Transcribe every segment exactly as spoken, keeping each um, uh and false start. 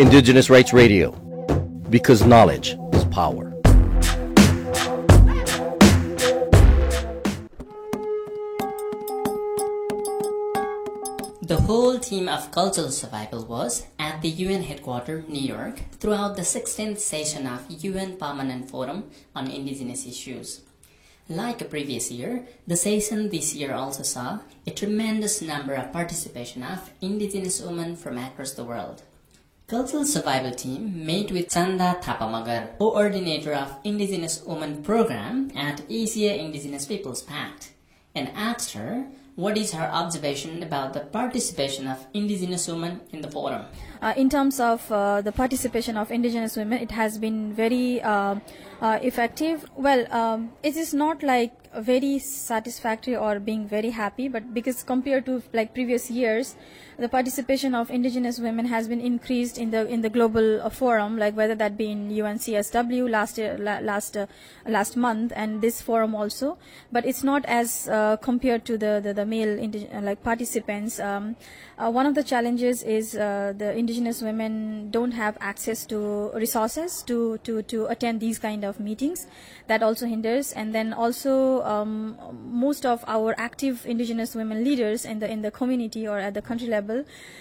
Indigenous Rights Radio, because knowledge is power. The whole team of Cultural Survival was at the U N headquarters, New York, throughout the sixteenth session of U N Permanent Forum on Indigenous Issues. Like a previous year, the session this year also saw a tremendous number of participation of Indigenous women from across the world. Cultural Survival team met with Chanda Thapamagar, coordinator of Indigenous Women Program at Asia Indigenous Peoples Pact, and asked her what is her observation about the participation of Indigenous women in the forum. Uh, in terms of uh, the participation of Indigenous women, it has been very uh, uh, effective. Well, um, it is not like very satisfactory or being very happy, but because compared to like previous years, the participation of Indigenous women has been increased in the in the global uh, forum, like whether that be in U N C S W last year, la, last uh, last month, and this forum also. But it's not as uh, compared to the the, the male indig- like participants. Um, uh, one of the challenges is uh, the Indigenous women don't have access to resources to to to attend these kind of meetings. That also hinders, and then also um, most of our active Indigenous women leaders in the in the community or at the country level,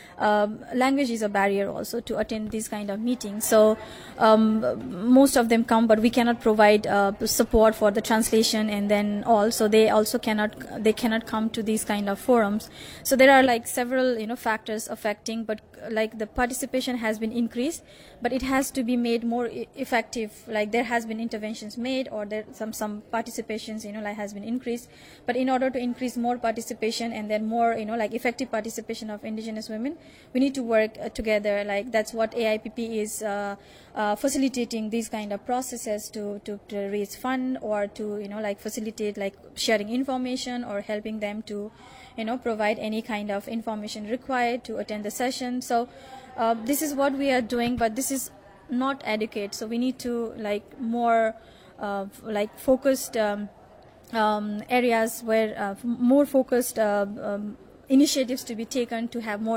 um, language is a barrier also to attend these kind of meetings. So um, most of them come, but we cannot provide uh, support for the translation and then all. So they also cannot they cannot come to these kind of forums. So there are like several you know factors affecting, but like the participation has been increased, but it has to be made more e- effective. Like there has been interventions made, or there some some participations you know like has been increased. But in order to increase more participation and then more you know like effective participation of Indigenous women, we need to work uh, together. Like that's what A I P P is uh, uh, facilitating these kind of processes to, to to raise fund or to you know like facilitate like sharing information or helping them to you know provide any kind of information required to attend the session. So uh, this is what we are doing, but this is not adequate. So we need to like more uh, like focused um, um, areas where uh, more focused uh, um, initiatives to be taken to have more